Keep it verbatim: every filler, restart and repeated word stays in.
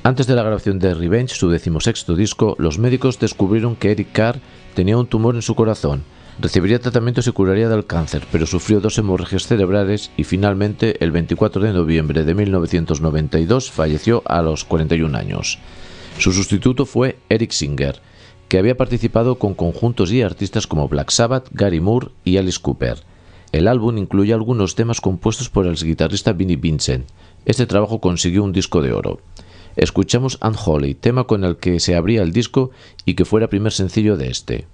Antes de la grabación de Revenge, su decimosexto disco, los médicos descubrieron que Eric Carr tenía un tumor en su corazón. Recibiría tratamiento y se curaría del cáncer, pero sufrió dos hemorragias cerebrales y finalmente, el veinticuatro de noviembre de mil novecientos noventa y dos, falleció a los cuarenta y un años. Su sustituto fue Eric Singer, que había participado con conjuntos y artistas como Black Sabbath, Gary Moore y Alice Cooper. El álbum incluye algunos temas compuestos por el guitarrista Vinnie Vincent. Este trabajo consiguió un disco de oro. Escuchamos Unholy, tema con el que se abría el disco y que fuera primer sencillo de este.